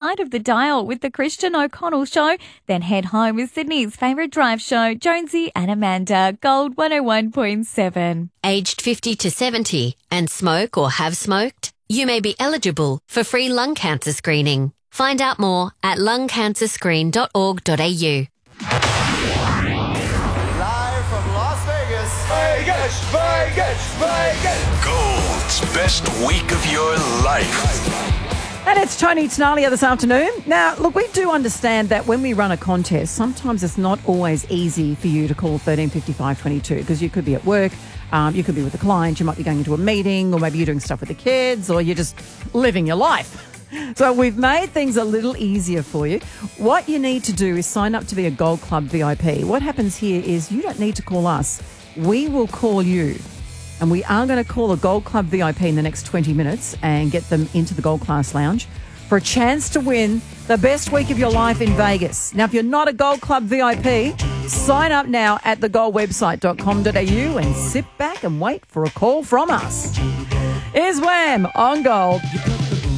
side of the dial with the Christian O'Connell Show. Then head home with Sydney's favourite drive show, Jonesy and Amanda, Gold 101.7. Aged 50 to 70 and smoke or have smoked? You may be eligible for free lung cancer screening. Find out more at lungcancerscreen.org.au. Live from Las Vegas. Vegas, Vegas, Vegas. Gold's best week of your life. And it's Tony Tenalia this afternoon. Now, look, we do understand that when we run a contest, sometimes it's not always easy for you to call 135522 because you could be at work, you could be with a client, you might be going into a meeting, or maybe you're doing stuff with the kids, or you're just living your life. So we've made things a little easier for you. What you need to do is sign up to be a Gold Club VIP. What happens here is you don't need to call us. We will call you. And we are going to call a Gold Club VIP in the next 20 minutes and get them into the Gold Class Lounge for a chance to win the best week of your life in Vegas. Now, if you're not a Gold Club VIP, sign up now at thegoldwebsite.com.au and sit back and wait for a call from us. Here's Wham on Gold.